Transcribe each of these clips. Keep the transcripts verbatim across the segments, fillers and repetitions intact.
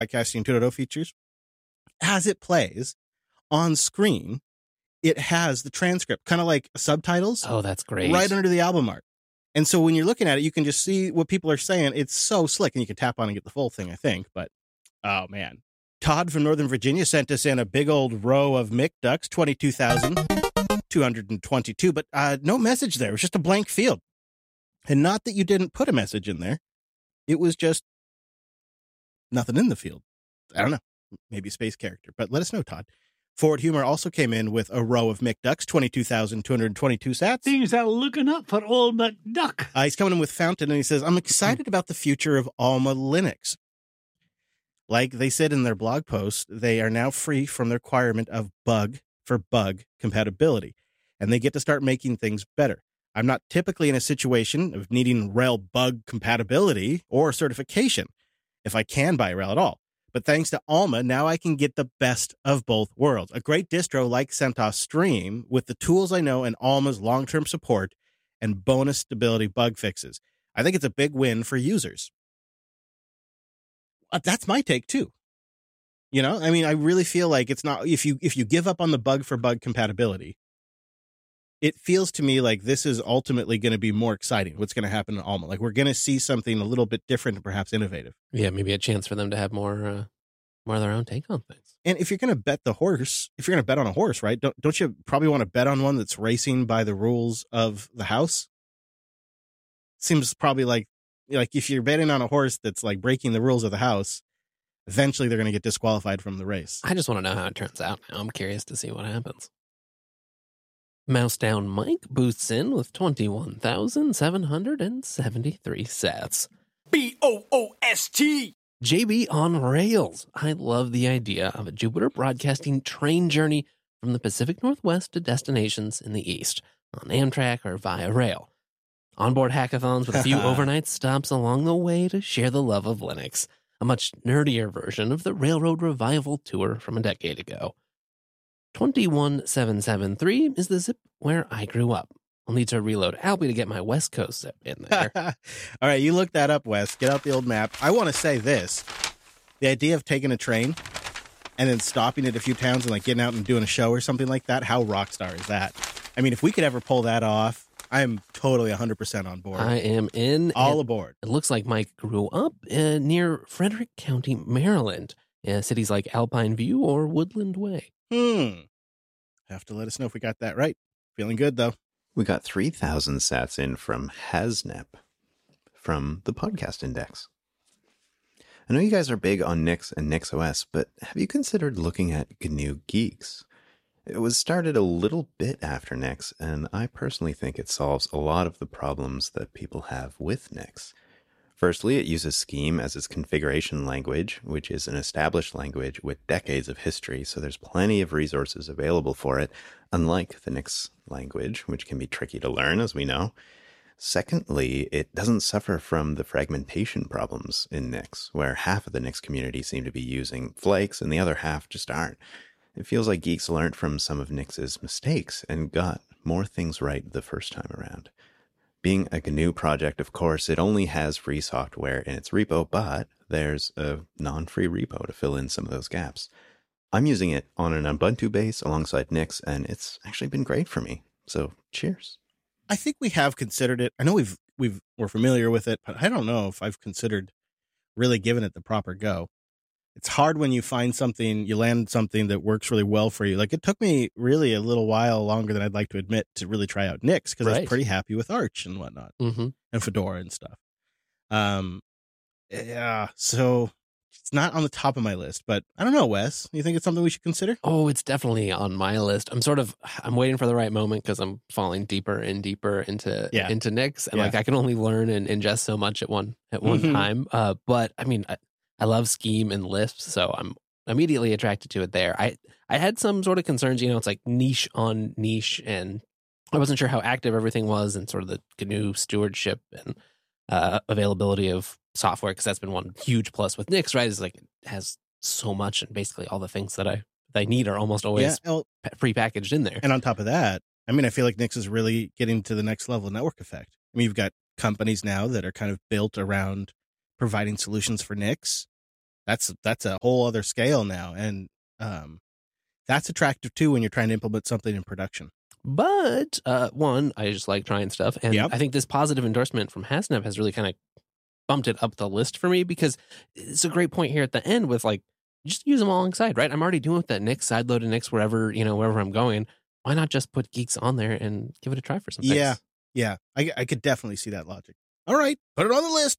podcasting two point oh features, as it plays on screen, it has the transcript, kind of like subtitles. Oh, that's great. Right under the album art. And so when you're looking at it, you can just see what people are saying. It's so slick, and you can tap on and get the full thing, I think. But, oh, man. Todd from Northern Virginia sent us in a big old row of Mick ducks, twenty-two thousand two hundred twenty-two, but uh, no message there. It was just a blank field. And not that you didn't put a message in there. It was just nothing in the field. I don't know. Maybe a space character, but let us know, Todd. Forward Humor also came in with a row of McDucks, twenty-two thousand two hundred twenty-two sats. Things are looking up for old McDuck. Uh, he's coming in with Fountain, and he says, I'm excited about the future of Alma Linux. Like they said in their blog post, they are now free from the requirement of bug for bug compatibility, and they get to start making things better. I'm not typically in a situation of needing RHEL bug compatibility or certification, if I can buy RHEL at all. But thanks to Alma, now I can get the best of both worlds. A great distro like CentOS Stream with the tools I know and Alma's long-term support and bonus stability bug fixes. I think it's a big win for users. Uh, that's my take too. You know, I mean, I really feel like it's not, if you if you give up on the bug for bug compatibility, it feels to me like this is ultimately going to be more exciting. What's going to happen in Alma? Like we're going to see something a little bit different and perhaps innovative. Yeah, maybe a chance for them to have more, uh, more of their own take on things. And if you're going to bet the horse, if you're going to bet on a horse, right? Don't don't you probably want to bet on one that's racing by the rules of the house? Seems probably like like if you're betting on a horse that's like breaking the rules of the house, eventually they're going to get disqualified from the race. I just want to know how it turns out now. I'm curious to see what happens. Mouse Down Mike boosts in with twenty-one thousand seven hundred seventy-three sats. B O O S T. J B on Rails. I love the idea of a Jupiter Broadcasting train journey from the Pacific Northwest to destinations in the East, on Amtrak or via rail. Onboard hackathons with a few overnight stops along the way to share the love of Linux. A much nerdier version of the Railroad Revival tour from a decade ago. twenty-one seven seven three is the zip where I grew up. I'll need to reload Alby to get my West Coast zip in there. All right, you look that up, Wes. Get out the old map. I want to say this. The idea of taking a train and then stopping at a few towns and like getting out and doing a show or something like that, how rockstar is that? I mean, if we could ever pull that off, I'm totally one hundred percent on board. I am in. All aboard. It looks like Mike grew up uh, near Frederick County, Maryland. Uh, cities like Alpine View or Woodland Way. Hmm. Have to let us know if we got that right. Feeling good, though. We got three thousand sats in from Hasnep from the Podcast Index. I know you guys are big on Nix and NixOS, but have you considered looking at G N U Geeks? It was started a little bit after Nix, and I personally think it solves a lot of the problems that people have with Nix. Firstly, it uses Scheme as its configuration language, which is an established language with decades of history, so there's plenty of resources available for it, unlike the Nix language, which can be tricky to learn, as we know. Secondly, it doesn't suffer from the fragmentation problems in Nix, where half of the Nix community seem to be using Flakes and the other half just aren't. It feels like geeks learned from some of Nix's mistakes and got more things right the first time around. Being a G N U project, of course, it only has free software in its repo, but there's a non-free repo to fill in some of those gaps. I'm using it on an Ubuntu base alongside Nix, and it's actually been great for me. So, cheers. I think we have considered it. I know we've we've we're familiar with it, but I don't know if I've considered really giving it the proper go. It's hard when you find something, you land something that works really well for you. Like it took me really a little while longer than I'd like to admit to really try out Nix because right. I was pretty happy with Arch and whatnot mm-hmm. and Fedora and stuff. Um, yeah, so it's not on the top of my list, but I don't know, Wes. You think it's something we should consider? Oh, it's definitely on my list. I'm sort of, I'm waiting for the right moment because I'm falling deeper and deeper into yeah. into Nix, and yeah. like I can only learn and ingest so much at one at one mm-hmm. time. Uh, but I mean. I, I love Scheme and Lisp, so I'm immediately attracted to it there. I, I had some sort of concerns, you know, it's like niche on niche, and I wasn't sure how active everything was and sort of the G N U stewardship and uh, availability of software, because that's been one huge plus with Nix, right? Is like it has so much, and basically all the things that I, that I need are almost always yeah, well, pre-packaged in there. And on top of that, I mean, I feel like Nix is really getting to the next level of network effect. I mean, you've got companies now that are kind of built around providing solutions for Nix. That's that's a whole other scale now, and um, that's attractive too when you're trying to implement something in production. But uh, one, I just like trying stuff, and yep. I think this positive endorsement from Hasnep has really kind of bumped it up the list for me, because it's a great point here at the end with like, just use them all alongside, right? I'm already doing with that Nix, sideload and Nix, wherever, you know, wherever I'm going. Why not just put Geeks on there and give it a try for some things? Yeah, yeah. I, I could definitely see that logic. All right, put it on the list.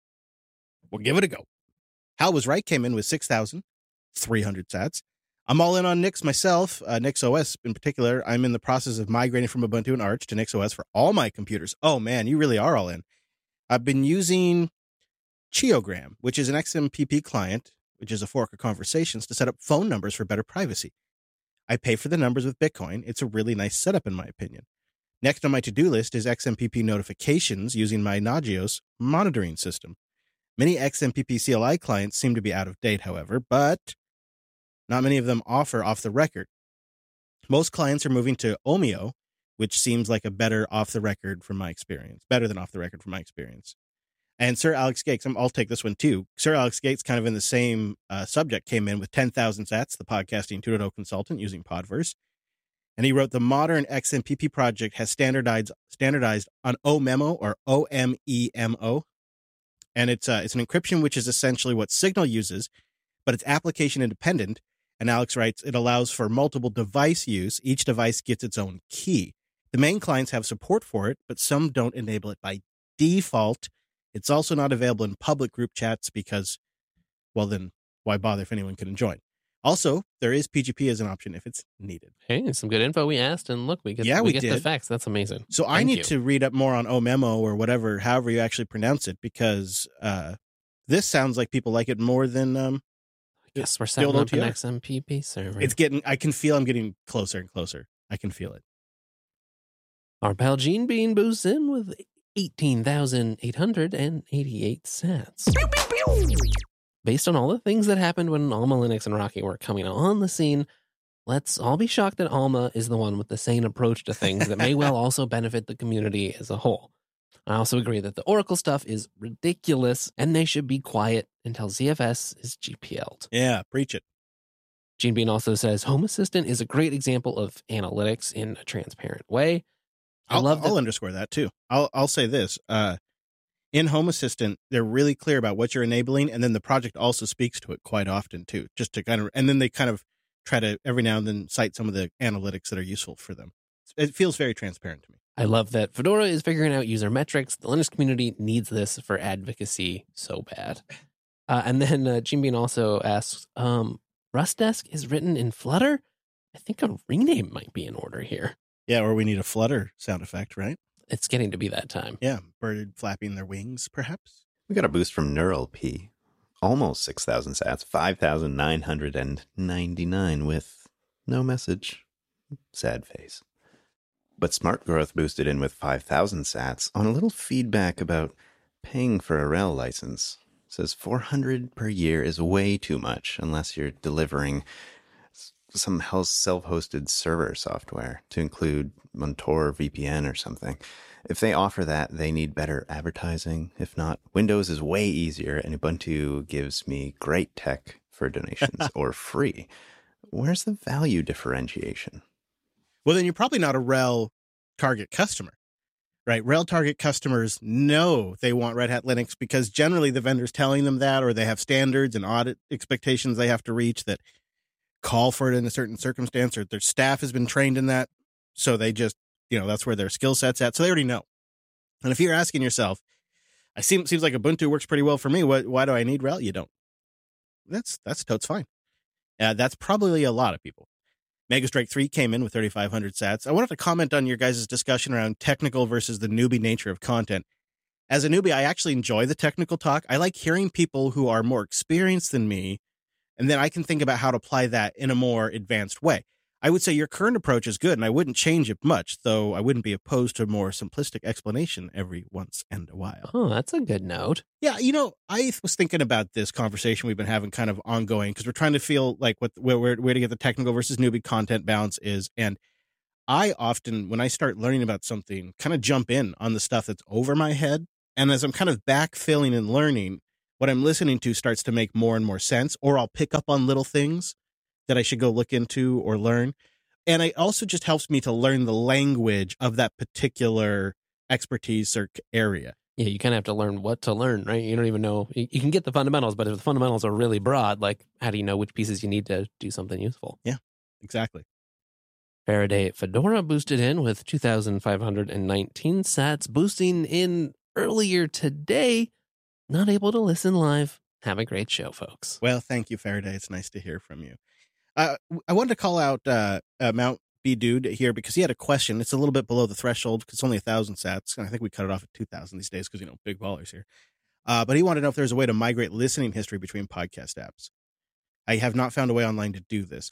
We'll give it a go. Hal was right, came in with six thousand three hundred sats. I'm all in on Nix myself, uh, Nix O S in particular. I'm in the process of migrating from Ubuntu and Arch to Nix O S for all my computers. Oh, man, you really are all in. I've been using Chiogram, which is an X M P P client, which is a fork of Conversations, to set up phone numbers for better privacy. I pay for the numbers with Bitcoin. It's a really nice setup, in my opinion. Next on my to-do list is X M P P notifications using my Nagios monitoring system. Many X M P P C L I clients seem to be out of date, however, but not many of them offer off-the-record. Most clients are moving to Omeo, which seems like a better off-the-record from my experience, better than off-the-record from my experience. And Sir Alex Gates, I'll take this one too. Sir Alex Gates, kind of in the same uh, subject, came in with ten thousand sats, the podcasting two point oh consultant using Podverse. And he wrote, the modern X M P P project has standardized standardized on O M E M O or O M E M O. And it's, uh, it's an encryption, which is essentially what Signal uses, but it's application independent. And Alex writes, it allows for multiple device use. Each device gets its own key. The main clients have support for it, but some don't enable it by default. It's also not available in public group chats because, well, then why bother if anyone can join? Also, there is P G P as an option if it's needed. Hey, some good info. We asked, and look, we get, yeah, we we get did. the facts. That's amazing. So Thank I need you. to read up more on O M E M O or whatever, however you actually pronounce it, because uh, this sounds like people like it more than um, I guess we're setting up an X M P P server. It's getting, I can feel I'm getting closer and closer. I can feel it. Our pal Gene Bean boosts in with eighteen thousand eight hundred eighty-eight sats. Pew, pew, pew. Based on all the things that happened when Alma Linux and Rocky were coming on the scene, let's all be shocked that Alma is the one with the sane approach to things that may well also benefit the community as a whole. I also agree that the Oracle stuff is ridiculous, and they should be quiet until Z F S is G P L'd. Yeah, preach it. Gene Bean also says, Home Assistant is a great example of analytics in a transparent way. I I'll, love that. I'll underscore that too. I'll I'll say this. Uh, in Home Assistant, they're really clear about what you're enabling, and then the project also speaks to it quite often too, just to kind of, and then they kind of try to every now and then cite some of the analytics that are useful for them. It feels very transparent to me. I love that Fedora is figuring out user metrics. The Linux community needs this for advocacy so bad. Uh, and then uh, Gene Bean also asks, um, Rustdesk is written in Flutter? I think a rename might be in order here. Yeah, or we need a Flutter sound effect, right? It's getting to be that time. Yeah, bird flapping their wings, perhaps. We got a boost from Neural P. Almost six thousand sats, five thousand nine hundred ninety-nine with no message. Sad face. But Smart Growth boosted in with five thousand sats on a little feedback about paying for a R H E L license. It says four hundred per year is way too much unless you're delivering some self-hosted server software to include Montor V P N or something. If they offer that, they need better advertising. If not, Windows is way easier, and Ubuntu gives me great tech for donations or free. Where's the value differentiation? Well, then you're probably not a R H E L target customer, right? R H E L target customers know they want Red Hat Linux because generally the vendor's telling them that, or they have standards and audit expectations they have to reach that call for it in a certain circumstance, or their staff has been trained in that. So they just, you know, that's where their skill set's at. So they already know. And if you're asking yourself, I seem seems like Ubuntu works pretty well for me. What, why do I need R H E L? You don't. That's, that's totes fine. Uh, that's probably a lot of people. Megastrike three came in with thirty-five hundred sats. I wanted to comment on your guys' discussion around technical versus the newbie nature of content. As a newbie, I actually enjoy the technical talk. I like hearing people who are more experienced than me, and then I can think about how to apply that in a more advanced way. I would say your current approach is good, and I wouldn't change it much, though I wouldn't be opposed to a more simplistic explanation every once and a while. Oh, that's a good note. Yeah, you know, I was thinking about this conversation we've been having kind of ongoing because we're trying to feel like what where, where, where to get the technical versus newbie content balance is. And I often, when I start learning about something, kind of jump in on the stuff that's over my head. And as I'm kind of backfilling and learning, what I'm listening to starts to make more and more sense, or I'll pick up on little things that I should go look into or learn. And it also just helps me to learn the language of that particular expertise or area. Yeah, you kind of have to learn what to learn, right? You don't even know. You, you can get the fundamentals, but if the fundamentals are really broad, like how do you know which pieces you need to do something useful? Yeah, exactly. Faraday Fedora boosted in with two thousand five hundred nineteen sats, boosting in earlier today. Not able to listen live. Have a great show, folks. Well, thank you, Faraday. It's nice to hear from you. Uh, I wanted to call out uh, uh, Mount B Dude here because he had a question. It's a little bit below the threshold because it's only a thousand sats, and I think we cut it off at two thousand these days because, you know, big ballers here. Uh, but he wanted to know if there's a way to migrate listening history between podcast apps. I have not found a way online to do this.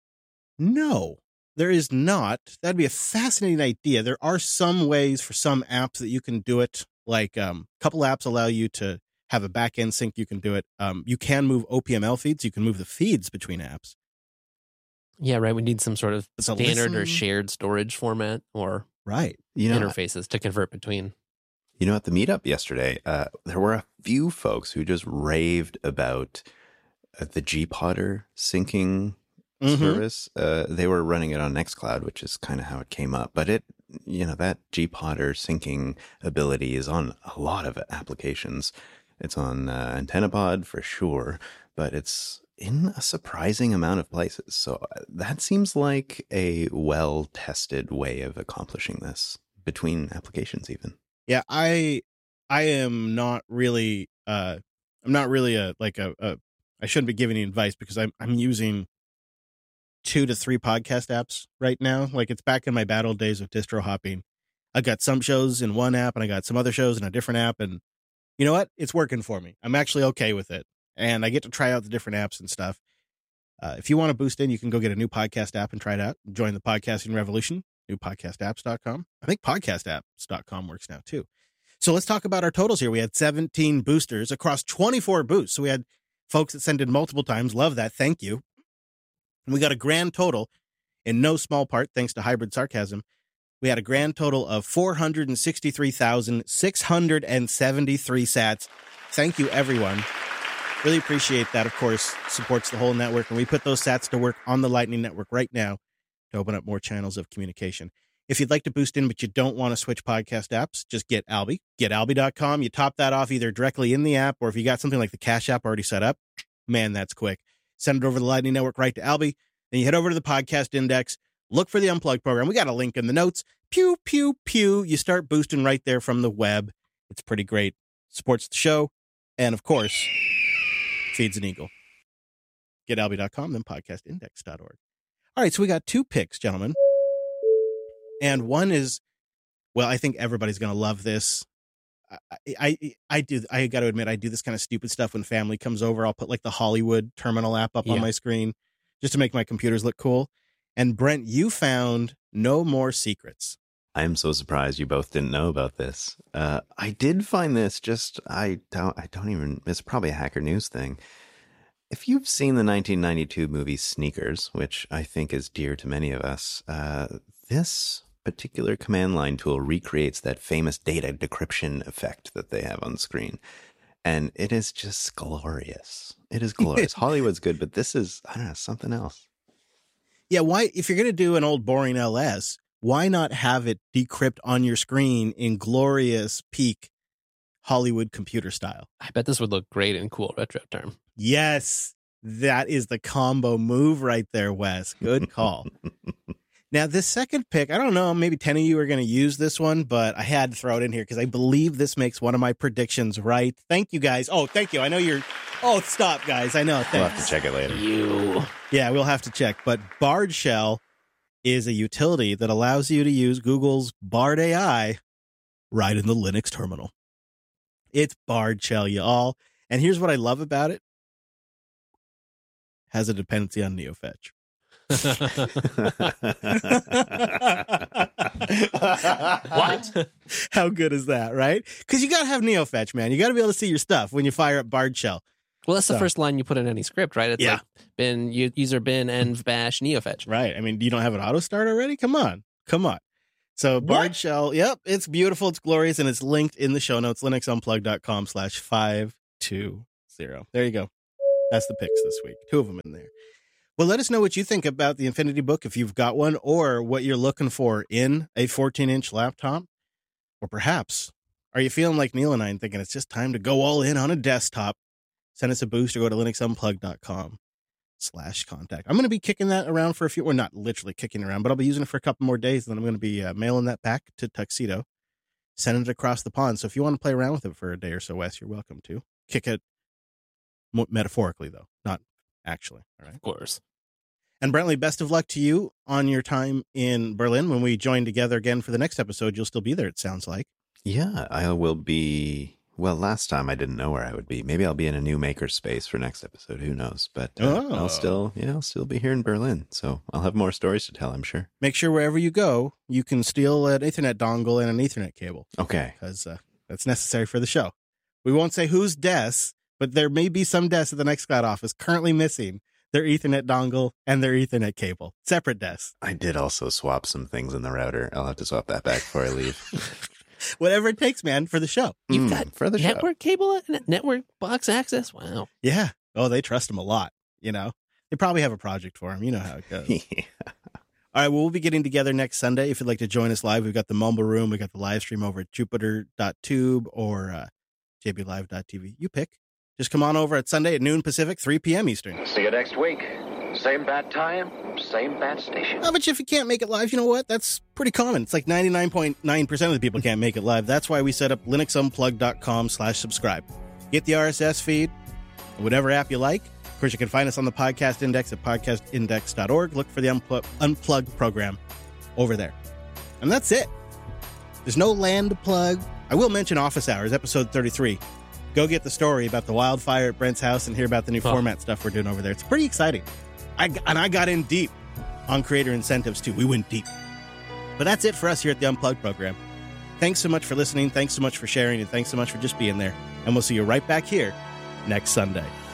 No, there is not. That'd be a fascinating idea. There are some ways for some apps that you can do it. Like um, a couple apps allow you to have a back-end sync. You can do it. Um, you can move O P M L feeds. You can move the feeds between apps. Yeah, right. We need some sort of It's standard or shared storage format or right. You know, interfaces to convert between. You know, at the meetup yesterday, uh, there were a few folks who just raved about uh, the Gpodder syncing mm-hmm. service. Uh, they were running it on Nextcloud, which is kind of how it came up. But it, you know, that Gpodder syncing ability is on a lot of applications. It's on uh, AntennaPod for sure, but it's in a surprising amount of places. So that seems like a well-tested way of accomplishing this between applications even. Yeah, I I am not really uh I'm not really a like a, a I shouldn't be giving you advice because I'm I'm using two to three podcast apps right now. Like it's back in my bad old days of distro hopping. I got some shows in one app and I got some other shows in a different app, and you know what? It's working for me. I'm actually okay with it. And I get to try out the different apps and stuff. Uh, if you want to boost in, you can go get a new podcast app and try it out. Join the podcasting revolution, new podcast apps dot com. I think podcast apps dot com works now too. So let's talk about our totals here. We had seventeen boosters across twenty-four boosts. So we had folks that sent in multiple times. Love that. Thank you. And we got a grand total, in no small part, thanks to hybrid sarcasm. We had a grand total of four hundred sixty-three thousand six hundred seventy-three sats. Thank you, everyone. Really appreciate that. Of course, supports the whole network. And we put those sats to work on the Lightning Network right now to open up more channels of communication. If you'd like to boost in, but you don't want to switch podcast apps, just get Alby. Get Alby dot com. You top that off either directly in the app, or if you got something like the Cash App already set up, man, that's quick. Send it over to the Lightning Network right to Alby. Then you head over to the podcast index, look for the Unplugged program. We got a link in the notes. Pew, pew, pew. You start boosting right there from the web. It's pretty great. Supports the show. And of course, feeds an eagle. Get Alby dot com, then podcast index dot org. All right, so we got two picks, gentlemen. And one is, well, I think everybody's going to love this. I, I I do. I got to admit, I do this kind of stupid stuff when family comes over. I'll put like the Hollywood terminal app up yeah. on my screen just to make my computers look cool. And Brent, you found No More Secrets. I'm so surprised you both didn't know about this. Uh, I did find this just, I don't, I don't even, it's probably a Hacker News thing. If you've seen the nineteen ninety-two movie Sneakers, which I think is dear to many of us, uh, this particular command line tool recreates that famous data decryption effect that they have on the screen. And it is just glorious. It is glorious. Hollywood's good, but this is, I don't know, something else. Yeah, why, if you're going to do an old boring L S, why not have it decrypt on your screen in glorious peak Hollywood computer style? I bet this would look great in cool retro term. Yes, that is the combo move right there, Wes. Good call. Now, this second pick, I don't know, maybe ten of you are going to use this one, but I had to throw it in here because I believe this makes one of my predictions right. Thank you, guys. Oh, thank you. I know you're... Oh, stop, guys. I know. Thanks. We'll have to check it later. You. Yeah, we'll have to check. But Bard Shell is a utility that allows you to use Google's Bard A I right in the Linux terminal. It's Bard Shell, y'all. And here's what I love about it. Has a dependency on NeoFetch. What? How good is that, right? Because you got to have NeoFetch, man. You got to be able to see your stuff when you fire up Bard Shell. Well, that's so. the first line you put in any script, right? It's yeah. like bin, user bin env bash NeoFetch. Right. I mean, you don't have an auto start already? Come on. Come on. So Bard what? Shell, yep, it's beautiful, it's glorious, and it's linked in the show notes, linuxunplugged dot com slash five two Zero. There you go. That's the picks this week. Two of them in there. Well, let us know what you think about the Infinity Book if you've got one, or what you're looking for in a fourteen-inch laptop. Or perhaps, are you feeling like Neil and I and thinking it's just time to go all in on a desktop? Send us a boost or go to linuxunplug.com slash contact. I'm going to be kicking that around for a few, or not literally kicking around, but I'll be using it for a couple more days. And then I'm going to be uh, mailing that back to Tuxedo, sending it across the pond. So if you want to play around with it for a day or so, Wes, you're welcome to. Kick it metaphorically, though, not actually. All right. Of course. And Brentley, best of luck to you on your time in Berlin. When we join together again for the next episode, you'll still be there, it sounds like. Yeah, I will be. Well, last time I didn't know where I would be. Maybe I'll be in a new makerspace for next episode. Who knows? But uh, oh. I'll still, yeah, I'll still be here in Berlin. So I'll have more stories to tell, I'm sure. Make sure wherever you go, you can steal an Ethernet dongle and an Ethernet cable. Okay. Because uh, that's necessary for the show. We won't say whose desk, but there may be some desks at the NextCloud office currently missing their Ethernet dongle and their Ethernet cable. Separate desks. I did also swap some things in the router. I'll have to swap that back before I leave. Whatever it takes, man, for the show. You've mm, got for the network show. cable, network box access. Wow. Yeah. Oh, they trust them a lot. You know, they probably have a project for them. You know how it goes. Yeah. All right. Well, we'll be getting together next Sunday. If you'd like to join us live, we've got the Mumble Room. We've got the live stream over at jupiter dot tube or uh, j b live dot t v. You pick. Just come on over at Sunday at noon Pacific, three p.m. Eastern. See you next week. Same bad time, same bad station. Oh, but if you can't make it live, you know what? That's pretty common. It's like ninety-nine point nine percent of the people can't make it live. That's why we set up linuxunplug.com slash subscribe. Get the R S S feed, whatever app you like. Of course, you can find us on the podcast index at podcast index dot org. Look for the Unplug, Unplug program over there. And that's it. There's no land to plug. I will mention Office Hours, episode thirty-three. Go get the story about the wildfire at Brent's house and hear about the new oh. format stuff we're doing over there. It's pretty exciting. I, and I got in deep on creator incentives, too. We went deep. But that's it for us here at the Unplugged program. Thanks so much for listening. Thanks so much for sharing. And thanks so much for just being there. And we'll see you right back here next Sunday.